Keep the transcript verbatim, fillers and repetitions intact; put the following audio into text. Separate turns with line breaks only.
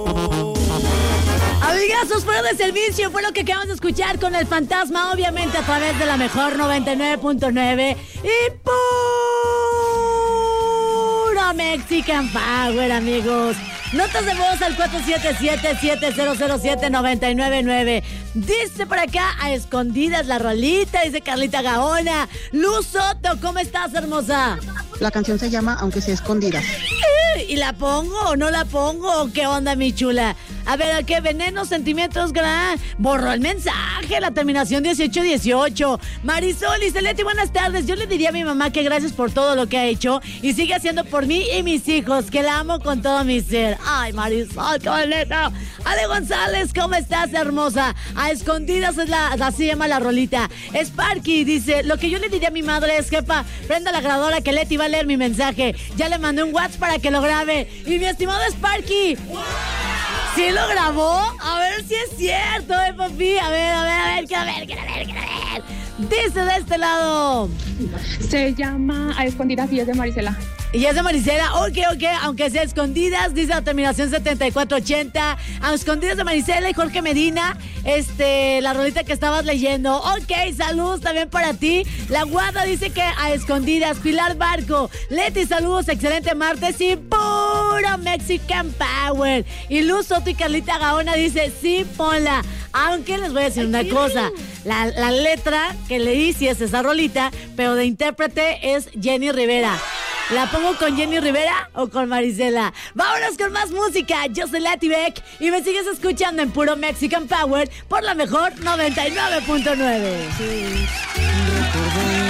Amigazos, fuera de servicio fue lo que acabamos de escuchar con el Fantasma, obviamente a través de la mejor noventa y nueve punto nueve y puro Mexican Power, amigos. Notas de voz al cuatro siete siete, siete cero cero siete, nueve nueve nueve. Dice por acá, a escondidas la rolita, dice Carlita Gaona. Luz Soto, ¿cómo estás, hermosa?
La canción se llama Aunque sea escondida.
¿Y la pongo o no la pongo? ¿Qué onda, mi chula? A ver, ¿qué veneno, sentimientos, gran? Borró el mensaje, la terminación dieciocho dieciocho. Marisol y Celeti, buenas tardes. Yo le diría a mi mamá que gracias por todo lo que ha hecho y sigue haciendo por mí y mis hijos, que la amo con todo mi ser. Ay, Marisol, qué bonito. Ale González, ¿cómo estás, hermosa? A escondidas es la, así se llama la rolita. Sparky dice, lo que yo le diría a mi madre es, jefa, prenda la grabadora que Leti va a leer mi mensaje. Ya le mandé un WhatsApp para que lo grabe. Y mi estimado Sparky, ¿sí lo grabó? A ver si es cierto, eh, papi. A ver, a ver, a ver, quiero ver, quiero ver, quiero ver. Dice de este lado.
Se llama A Escondidas y es de Marisela.
Y es de Marisela, ok, ok, aunque sea escondidas, dice la terminación setenta y cuatro ochenta, a escondidas de Marisela y Jorge Medina, este, la rolita que estabas leyendo. Ok, saludos también para ti. La Guada dice que a escondidas. Pilar Barco, Leti, saludos, excelente martes y puro Mexican Power. Y Luz Soto y Carlita Gaona dice, sí, ponla. Aunque les voy a decir una cosa, la, la letra que leí sí es esa rolita, pero de intérprete es Jenny Rivera. ¿La pongo con Jenny Rivera o con Marisela? Vámonos con más música. Yo soy Leti Beck y me sigues escuchando en puro Mexican Power por la mejor noventa y nueve punto nueve. Sí,